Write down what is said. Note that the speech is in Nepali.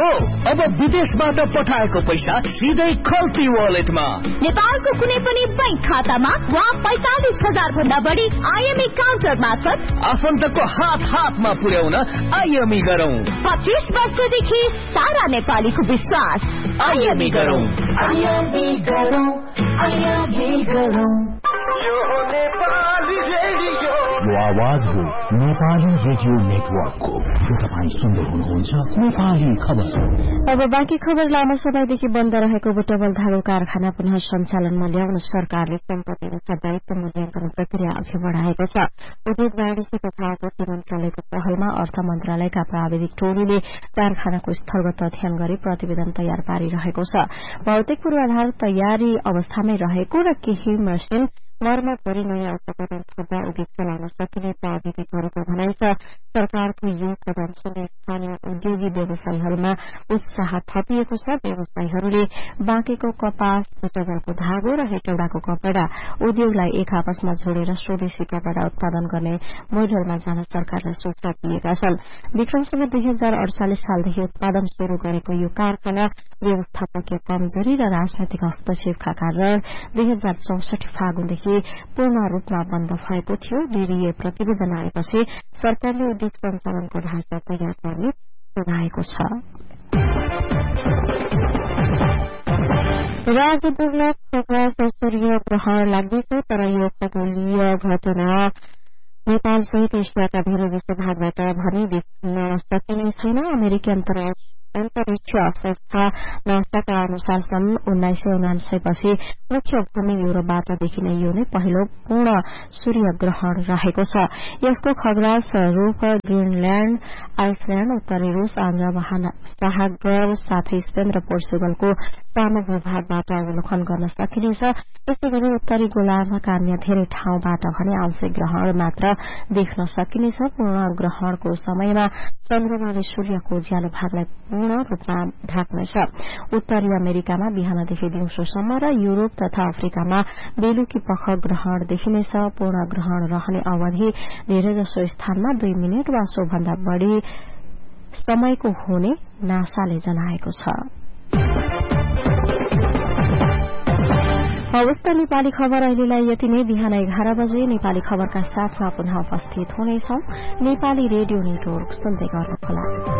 हो अब विदेशबाट पठाएको पैसा सिधै खल्ती वालेटमा, नेपालको कुनै पनि बैंक खातामा वा 45,000 भन्दा बढी आईएमई काउन्टर मार्फत आफन्तको हातमा पुर्याउन आईएमई गरौं। 25 वर्षदेखि सारा नेपालीको विश्वास। आईएमई गरौं। यो नेपाली रेडियो, यो आवाज हो नेपाली रेडियो नेटवर्कको। तपाईँ सुन्दै हुनुहुन्छ नेपाली खबर। अब बाँकी खबर। लामो समयदेखि बन्द रहेको बुटवल धागो कारखाना पुनः सञ्चालनमा ल्याउन सरकारले सम्पत्ति तथा दायित्व मूल्याङ्कन प्रक्रिया अघि बढ़ाएको छ। उद्योग वाणिज्य तथा आपूर्ति मन्त्रालयको पहलमा अर्थ मन्त्रालयका प्राविधिक टोलीले कारखानाको स्थलगत अध्ययन गरी प्रतिवेदन तयार पारिरहेको छ। भौतिक पूर्वाधार तयारी अवस्थामै रहेको र केही मसिन मर्मत गरी नयाँ उपकरण थप्दा उद्योग चलाउन सकिने प्राविधिकहरूको भनाइ छ। सरकारको यो कदमसँगै स्थानीय उद्योगी व्यवसायीहरूमा उत्साह थपिएको छ। व्यवसायीहरूले बाँकेको कपास, बुटवलको धागो र हेटौडाको कपड़ा उद्योगलाई एक आपसमा जोडेर स्वदेशी कपड़ा उत्पादन गर्ने मोडलमा जान सरकारले सुझाव दिएका छन्। विक्रमसँग 2048 सालदेखि उत्पादन शुरू गरेको यो कारखाना व्यवस्थापकीय कमजोरी र राजनैतिक हस्तक्षेपका कारण 2064 फागुनदेखि पूर्ण रूपमा बन्द भएको थियो। डीडीए प्रतिवेदन आएपछि सरकारले उद्योग सञ्चालनको ढाँचा तयार गर्ने जनाएको छ। राजदूतमा खगोल सूर्य ग्रहण लाग्दैछ, तर यो खगोलीय घटना नेपाल सहित एसियाका धेरैजसो भागबाट भने देख्न सकिने छैन। अमेरिकी अन्तरिक्ष संस्था नासाका अनुसार सन् 1979 पछि मुख्य भूमि युरोपबाट देखिने यो नै पहिलो पूर्ण सूर्य ग्रहण रहेको छ। यसको खगराज रूप ग्रीनल्याण्ड, आइसल्याण्ड, उत्तरी रूस, आन्द्र महासागर साथै स्पेन र पोर्चुगलको सानो भूभागबाट अवलोकन गर्न सकिनेछ। यसैगरी उत्तरी गोलार्धका अन्य धेरै ठाउँबाट भने आंशिक ग्रहण मात्र देख्न सकिनेछ। पूर्ण ग्रहणको समयमा चन्द्रमाले सूर्यको उज्यालो भागलाई पूर्ण रूपमा ढाक्नेछ। उत्तरी अमेरिकामा बिहानदेखि दिउँसोसम्म र युरोप तथा अफ्रिकामा बेलुकी पख ग्रहण देखिनेछ। पूर्ण ग्रहण रहने अवधि धेरैजसो स्थानमा 2 मिनट वा सोभन्दा बढ़ी समयको हुने नासाले जनाएको छ। हवस् त नेपाली खबर अहिलेलाई यति नै। बिहान 11 बजे नेपाली खबरका साथमा पुनः उपस्थित हुनेछौं। नेपाली रेडियो नेटवर्क सुन्दै गर्नुहोला।